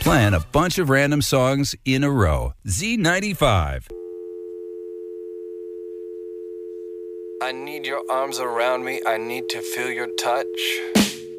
Playing a bunch of random songs in a row. Z95. I need your arms around me. I need to feel your touch.